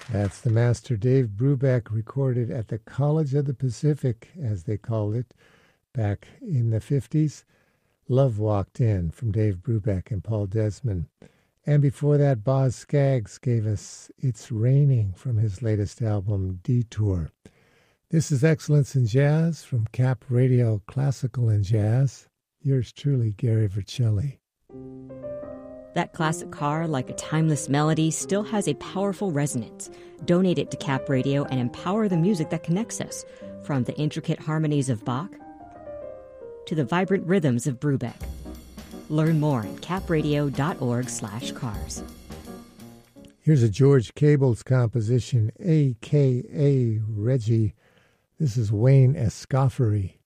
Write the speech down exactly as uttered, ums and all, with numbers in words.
That's the master Dave Brubeck, recorded at the College of the Pacific, as they called it, back in the fifties. Love Walked In from Dave Brubeck and Paul Desmond. And before that, Boz Scaggs gave us It's Raining from his latest album, Detour. This is Excellence in Jazz from Cap Radio Classical and Jazz. Yours truly, Gary Vercelli. That classic car, like a timeless melody, still has a powerful resonance. Donate it to Cap Radio and empower the music that connects us, from the intricate harmonies of Bach to the vibrant rhythms of Brubeck. Learn more at capradio.org slash cars. Here's a George Cable's composition, a k a. Reggie. This is Wayne Escoffery.